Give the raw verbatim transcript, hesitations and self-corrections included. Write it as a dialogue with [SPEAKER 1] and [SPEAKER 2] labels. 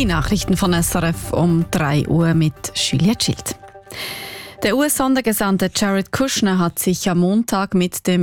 [SPEAKER 1] Die Nachrichten von S R F um drei Uhr mit Juliette Schild. Der U S-Sondergesandte Jared Kushner hat sich am Montag mit dem